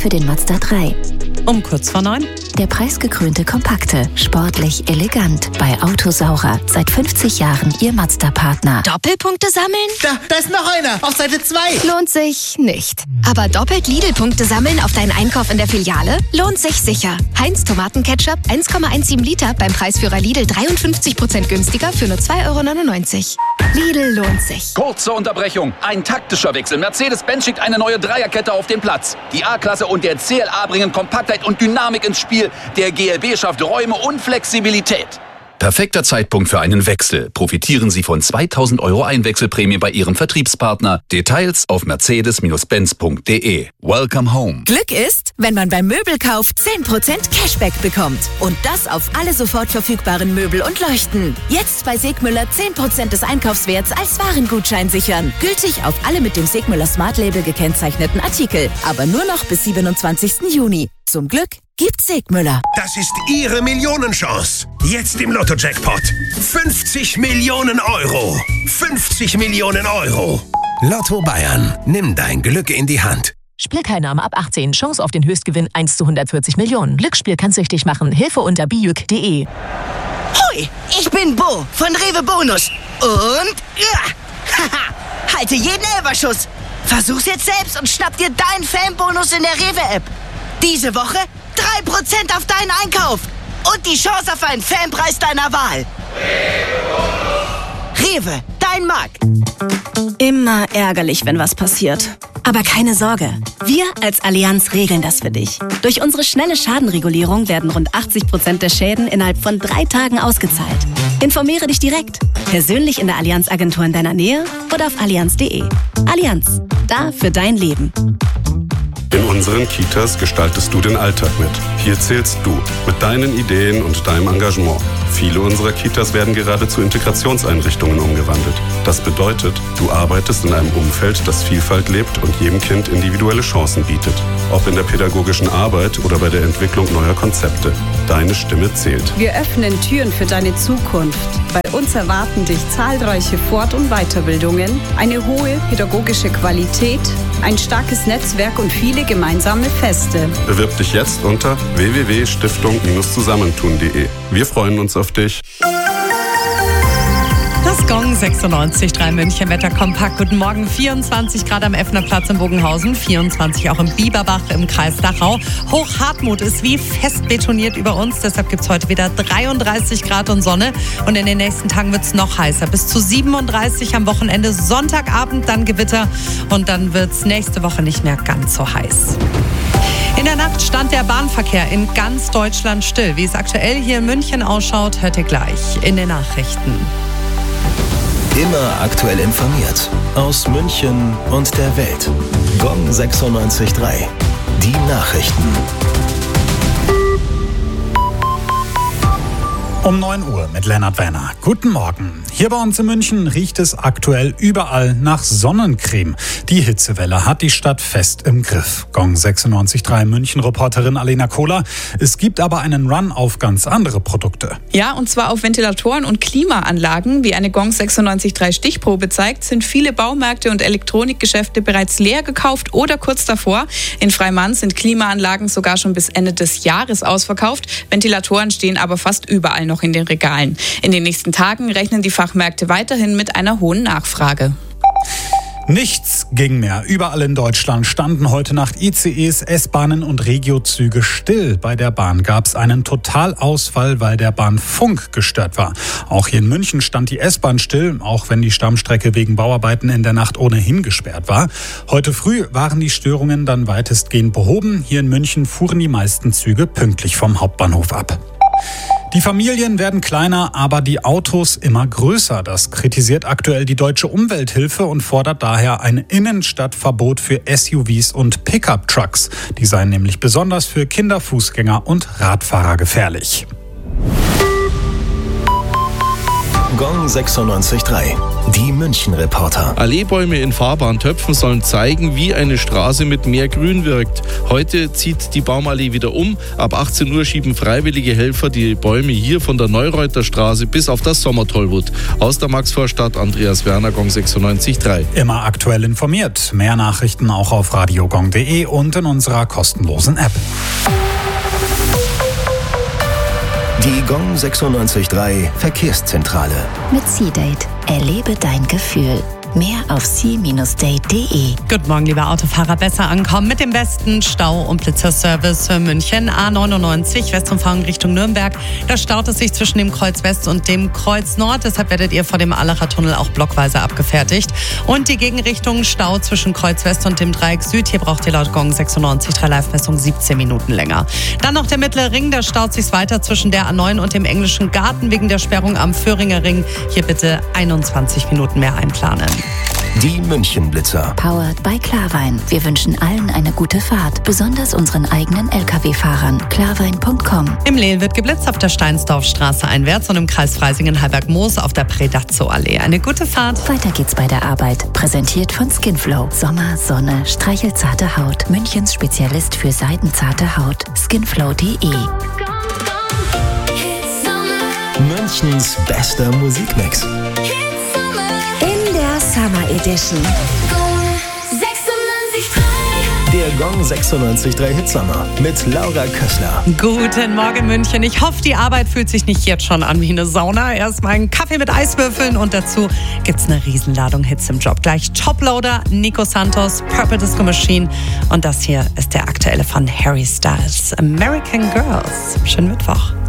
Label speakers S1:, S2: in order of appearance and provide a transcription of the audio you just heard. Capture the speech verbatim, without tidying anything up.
S1: für den Mazda drei.
S2: Um kurz vor neun.
S1: Der preisgekrönte Kompakte, sportlich elegant bei Autosaurer. Seit fünfzig Jahren Ihr Mazda-Partner.
S3: Doppelpunkte sammeln?
S4: Da, da ist noch einer, auf Seite zwei.
S3: Lohnt sich nicht. Aber doppelt Lidl-Punkte sammeln auf deinen Einkauf in der Filiale? Lohnt sich sicher. Heinz Tomatenketchup eins Komma siebzehn Liter beim Preisführer Lidl dreiundfünfzig Prozent günstiger für nur zwei Euro neunundneunzig. Lidl lohnt sich.
S5: Kurze Unterbrechung. Ein taktischer Wechsel. Mercedes-Benz schickt eine neue Dreierkette auf den Platz. Die A-Klasse und der C L A bringen Kompaktheit und Dynamik ins Spiel. Der G L B schafft Räume und Flexibilität.
S6: Perfekter Zeitpunkt für einen Wechsel. Profitieren Sie von zweitausend Euro Einwechselprämie bei Ihrem Vertriebspartner. Details auf mercedes benz punkt de. Welcome home.
S7: Glück ist, wenn man beim Möbelkauf zehn Prozent Cashback bekommt. Und das auf alle sofort verfügbaren Möbel und Leuchten. Jetzt bei Segmüller zehn Prozent des Einkaufswerts als Warengutschein sichern. Gültig auf alle mit dem Segmüller Smart Label gekennzeichneten Artikel. Aber nur noch bis siebenundzwanzigsten Juni. Zum Glück gibt's Segmüller.
S8: Das ist Ihre Millionenchance. Jetzt im Lotto-Jackpot. fünfzig Millionen Euro. fünfzig Millionen Euro. Lotto Bayern. Nimm dein Glück in die Hand.
S9: Spielteilnahme ab achtzehn. Chance auf den Höchstgewinn eins zu hundertvierzig Millionen. Glücksspiel kann süchtig machen. Hilfe unter bijuk punkt de.
S10: Hoi, ich bin Bo von Rewe Bonus. Und ja, haha, halte jeden Elberschuss. Versuch's jetzt selbst und schnapp dir deinen Fanbonus in der Rewe-App. Diese Woche drei Prozent auf deinen Einkauf und die Chance auf einen Fanpreis deiner Wahl. Rewe, dein Markt.
S11: Immer ärgerlich, wenn was passiert. Aber keine Sorge, wir als Allianz regeln das für dich. Durch unsere schnelle Schadenregulierung werden rund achtzig Prozent der Schäden innerhalb von drei Tagen ausgezahlt. Informiere dich direkt, persönlich in der Allianz-Agentur in deiner Nähe oder auf allianz punkt de. Allianz, da für dein Leben.
S12: In unseren Kitas gestaltest du den Alltag mit. Hier zählst du mit deinen Ideen und deinem Engagement. Viele unserer Kitas werden gerade zu Integrationseinrichtungen umgewandelt. Das bedeutet, du arbeitest in einem Umfeld, das Vielfalt lebt und jedem Kind individuelle Chancen bietet. Ob in der pädagogischen Arbeit oder bei der Entwicklung neuer Konzepte. Deine Stimme zählt.
S13: Wir öffnen Türen für deine Zukunft. Bei uns erwarten dich zahlreiche Fort- und Weiterbildungen, eine hohe pädagogische Qualität, ein starkes Netzwerk und viele gemeinsame Feste.
S12: Bewirb dich jetzt unter w w w punkt stiftung zusammentun punkt de. Wir freuen uns auf dich.
S2: Das Gong sechsundneunzig Komma drei München Wetter kompakt. Guten Morgen, vierundzwanzig Grad am Effnerplatz in Bogenhausen, vierundzwanzig auch im Bieberbach im Kreis Dachau. Hochhartmut ist wie fest betoniert über uns, deshalb gibt es heute wieder dreiunddreißig Grad und Sonne. Und in den nächsten Tagen wird es noch heißer, bis zu siebenunddreißig am Wochenende, Sonntagabend dann Gewitter und dann wird es nächste Woche nicht mehr ganz so heiß. In der Nacht stand der Bahnverkehr in ganz Deutschland still. Wie es aktuell hier in München ausschaut, hört ihr gleich in den Nachrichten.
S14: Immer aktuell informiert. Aus München und der Welt. Gong sechsundneunzig Komma drei. Die Nachrichten.
S15: Um neun Uhr mit Lennart Werner. Guten Morgen. Hier bei uns in München riecht es aktuell überall nach Sonnencreme. Die Hitzewelle hat die Stadt fest im Griff. Gong sechsundneunzig Komma drei München-Reporterin Alena Kohler. Es gibt aber einen Run auf ganz andere Produkte.
S16: Ja, und zwar auf Ventilatoren und Klimaanlagen. Wie eine Gong sechsundneunzig Komma drei Stichprobe zeigt, sind viele Baumärkte und Elektronikgeschäfte bereits leer gekauft oder kurz davor. In Freimann sind Klimaanlagen sogar schon bis Ende des Jahres ausverkauft. Ventilatoren stehen aber fast überall noch in den Regalen. In den nächsten Tagen rechnen die Fachmärkte weiterhin mit einer hohen Nachfrage.
S15: Nichts ging mehr. Überall in Deutschland standen heute Nacht I C Es, S-Bahnen und Regiozüge still. Bei der Bahn gab es einen Totalausfall, weil der Bahnfunk gestört war. Auch hier in München stand die S-Bahn still, auch wenn die Stammstrecke wegen Bauarbeiten in der Nacht ohnehin gesperrt war. Heute früh waren die Störungen dann weitestgehend behoben. Hier in München fuhren die meisten Züge pünktlich vom Hauptbahnhof ab. Die Familien werden kleiner, aber die Autos immer größer. Das kritisiert aktuell die Deutsche Umwelthilfe und fordert daher ein Innenstadtverbot für S U Vs und Pickup-Trucks. Die seien nämlich besonders für Kinder, Fußgänger und Radfahrer gefährlich.
S14: Gong sechsundneunzig Komma drei. Die München-Reporter.
S17: Alleebäume in fahrbaren Töpfen sollen zeigen, wie eine Straße mit mehr Grün wirkt. Heute zieht die Baumallee wieder um. Ab achtzehn Uhr schieben freiwillige Helfer die Bäume hier von der Neureuter Straße bis auf das Sommertollwood. Aus der Maxvorstadt, Andreas Werner, Gong sechsundneunzig Komma drei.
S15: Immer aktuell informiert. Mehr Nachrichten auch auf radiogong punkt de und in unserer kostenlosen App.
S14: Die Gong sechsundneunzig Komma drei Verkehrszentrale.
S1: Mit C-Date. Erlebe dein Gefühl. Mehr auf c Bindestrich date punkt de.
S2: Guten Morgen, liebe Autofahrer. Besser ankommen mit dem besten Stau- und Blitzerservice für München. A neunundneunzig, Westumfahrung Richtung Nürnberg. Da staut es sich zwischen dem Kreuz West und dem Kreuz Nord. Deshalb werdet ihr vor dem Allacher Tunnel auch blockweise abgefertigt. Und die Gegenrichtung Stau zwischen Kreuz West und dem Dreieck Süd. Hier braucht ihr laut Gong sechsundneunzig Komma drei Live-Messung siebzehn Minuten länger. Dann noch der Mittlere Ring. Da staut sich weiter zwischen der A neun und dem Englischen Garten wegen der Sperrung am Föhringer Ring. Hier bitte einundzwanzig Minuten mehr einplanen.
S14: Die München-Blitzer.
S1: Powered by Klarwein. Wir wünschen allen eine gute Fahrt, besonders unseren eigenen L K W-Fahrern. klarwein punkt com.
S2: Im Lehl wird geblitzt auf der Steinsdorfstraße einwärts und im Kreis Freisingen-Halberg-Moos auf der Predazzo-Allee. Eine gute Fahrt.
S1: Weiter geht's bei der Arbeit. Präsentiert von Skinflow. Sommer, Sonne, streichelzarte Haut. Münchens Spezialist für seidenzarte Haut. skinflow punkt de.
S14: Münchens bester Musikmix.
S1: Summer Edition.
S14: Der Gong sechsundneunzig Komma drei Hitsommer mit Laura Kössler.
S2: Guten Morgen, München. Ich hoffe, die Arbeit fühlt sich nicht jetzt schon an wie eine Sauna. Erstmal einen Kaffee mit Eiswürfeln und dazu gibt's eine Riesenladung Hits im Job. Gleich Toploader, Nico Santos, Purple Disco Machine und das hier ist der aktuelle von Harry Styles. American Girls. Schönen Mittwoch.